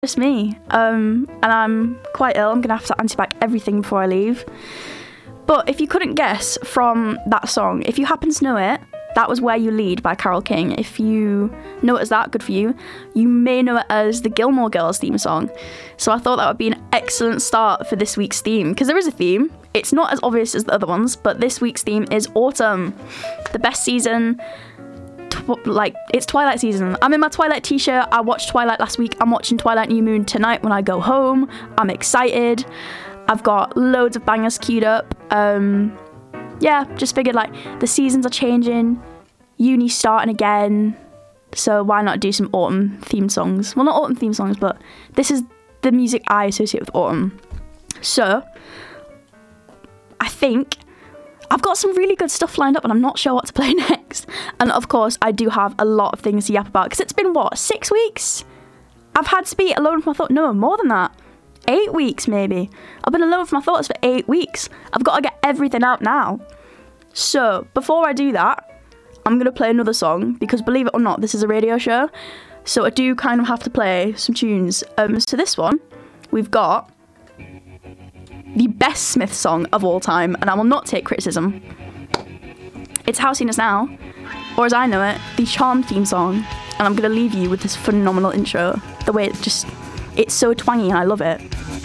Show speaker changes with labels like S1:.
S1: just me. And I'm quite ill. I'm going to have to anti-bac everything before I leave. But if you couldn't guess from that song, if you happen to know it, that was Where You Lead by Carole King. If you know it as that, good for you. You may know it as the Gilmore Girls theme song. So I thought that would be an excellent start for this week's theme, because there is a theme. It's not as obvious as the other ones, but this week's theme is autumn. The best season, it's Twilight season. I'm in my Twilight t-shirt. I watched Twilight last week. I'm watching Twilight New Moon tonight when I go home. I'm excited. I've got loads of bangers queued up. Just figured the seasons are changing, uni's starting again, so why not do some autumn themed songs? Well, not autumn themed songs, but this is the music I associate with autumn. So I think I've got some really good stuff lined up and I'm not sure what to play next. And of course I do have a lot of things to yap about, because it's been 6 weeks? I've had to be alone with my thoughts. No, more than that. 8 weeks maybe. I've been alone with my thoughts for 8 weeks. I've got to get everything out now. So before I do that, I'm going to play another song, because believe it or not, this is a radio show, so I do kind of have to play some tunes. So this one, we've got the best Smith song of all time, and I will not take criticism. It's How Seen Us Now, or as I know it, the Charmed theme song, and I'm going to leave you with this phenomenal intro. The way it's so twangy and I love it.